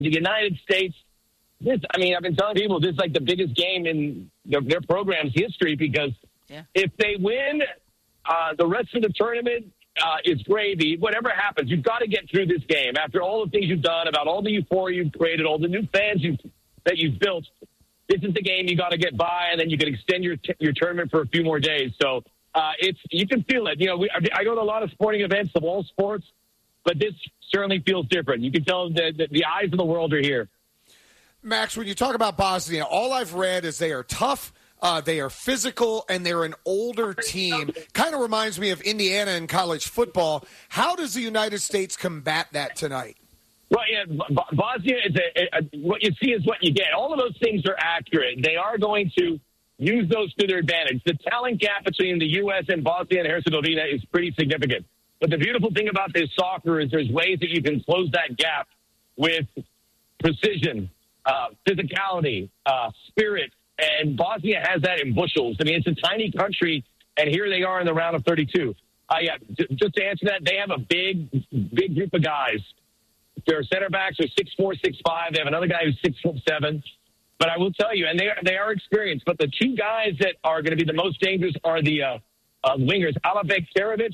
the United States, I've been telling people this is like the biggest game in their program's history because if they win, the rest of the tournament is gravy. Whatever happens, you've got to get through this game. After all the things you've done, about all the euphoria you've created, all the new fans that you've built, this is the game you got to get by, and then you can extend your tournament for a few more days. So you can feel it. I go to a lot of sporting events of all sports, but this certainly feels different. You can tell that the eyes of the world are here. Max, when you talk about Bosnia, all I've read is they are tough, they are physical, and they're an older team. Kind of reminds me of Indiana in college football. How does the United States combat that tonight? Well, Bosnia is what you see is what you get. All of those things are accurate. They are going to use those to their advantage. The talent gap between the U.S. and Bosnia and Herzegovina is pretty significant. But the beautiful thing about this soccer is there's ways that you can close that gap with precision, physicality, spirit, and Bosnia has that in bushels. It's a tiny country, and here they are in the round of 32. Just to answer that, they have a big group of guys. Their center backs are 6'4", 6'5". They have another guy who's 6'7". But I will tell you, and they are experienced, but the two guys that are going to be the most dangerous are the wingers, Alabek Karovic,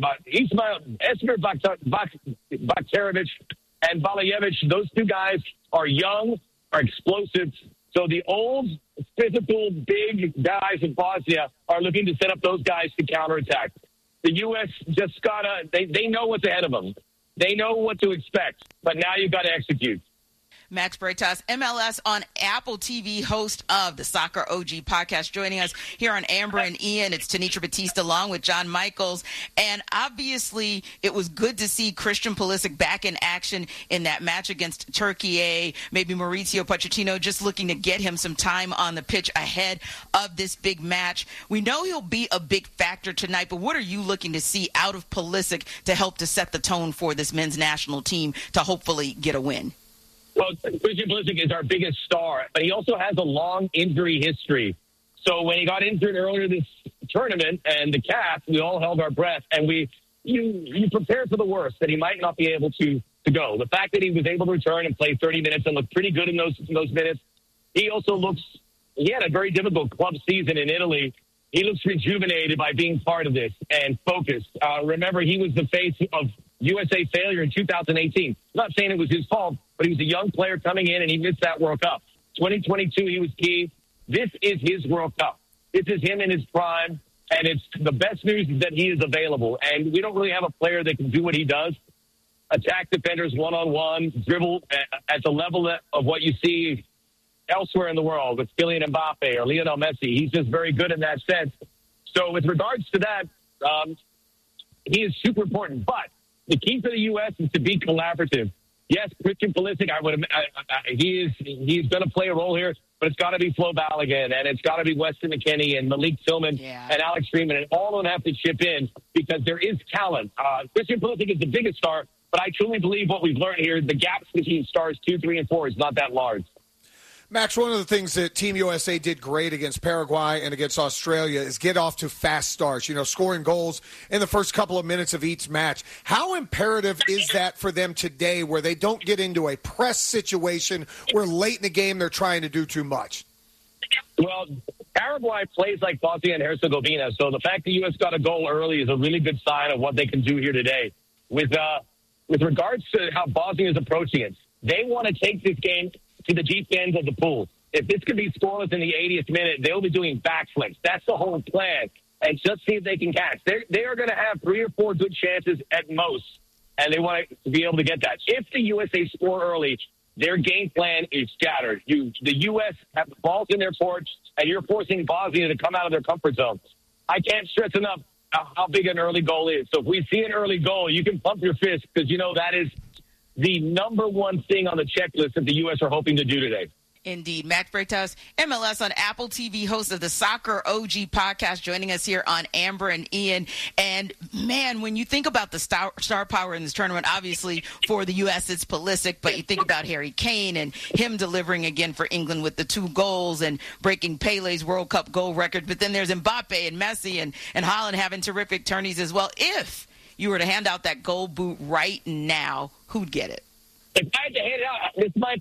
Esmer Bakterovic, and Balajevic. Those two guys are young, are explosive. So the old, physical, big guys in Bosnia are looking to set up those guys to counterattack. The U.S. just they know what's ahead of them. They know what to expect, but now you've got to execute. Max Bretos, MLS on Apple TV, host of the Soccer OG podcast, joining us here on Amber and Ian. It's Tanisha Batista along with John Michaels. And obviously, it was good to see Christian Pulisic back in action in that match against Turkey. Maybe Mauricio Pochettino just looking to get him some time on the pitch ahead of this big match. We know he'll be a big factor tonight, but what are you looking to see out of Pulisic to help to set the tone for this men's national team to hopefully get a win? Well, Christian Pulisic is our biggest star, but he also has a long injury history. So when he got injured earlier this tournament and the calf, we all held our breath, and you prepare for the worst, that he might not be able to go. The fact that he was able to return and play 30 minutes and look pretty good in those minutes, he had a very difficult club season in Italy. He looks rejuvenated by being part of this and focused. Remember, he was the face of USA failure in 2018. I'm not saying it was his fault, but he was a young player coming in, and he missed that World Cup. 2022, he was key. This is his World Cup. This is him in his prime, and it's the best news is that he is available. And we don't really have a player that can do what he does, attack defenders one-on-one, dribble at the level of what you see elsewhere in the world with Kylian Mbappe or Lionel Messi. He's just very good in that sense. So with regards to that, he is super important. But the key for the U.S. is to be collaborative. Yes, Christian Pulisic, he's going to play a role here, but it's got to be Flo Balogun, and it's got to be Weston McKennie and Malik Tillman and Alex Freeman, and all of them have to chip in because there is talent. Christian Pulisic is the biggest star, but I truly believe what we've learned here, the gaps between stars 2, 3, and 4 is not that large. Max, one of the things that Team USA did great against Paraguay and against Australia is get off to fast starts, scoring goals in the first couple of minutes of each match. How imperative is that for them today where they don't get into a press situation where late in the game they're trying to do too much? Well, Paraguay plays like Bosnia and Herzegovina, so the fact the U.S. got a goal early is a really good sign of what they can do here today. With regards to how Bosnia is approaching it, they want to take this game to the deep end of the pool. If this could be scoreless in the 80th minute, they'll be doing backflips. That's the whole plan. And just see if they can catch. They are going to have 3 or 4 good chances at most, and they want to be able to get that. If the USA score early, their game plan is scattered. The U.S. have the balls in their court, and you're forcing Bosnia to come out of their comfort zone. I can't stress enough how big an early goal is. So if we see an early goal, you can pump your fist because that is the number one thing on the checklist that the U.S. are hoping to do today. Indeed. Max Bretos, MLS on Apple TV, host of the Soccer OG podcast, joining us here on Amber and Ian. And, man, when you think about the star power in this tournament, obviously for the U.S. it's Pulisic, but you think about Harry Kane and him delivering again for England with the 2 goals and breaking Pele's World Cup goal record. But then there's Mbappe and Messi and Haaland having terrific tourneys as well. If you were to hand out that gold boot right now, who'd get it? If I had to hand it out, this is my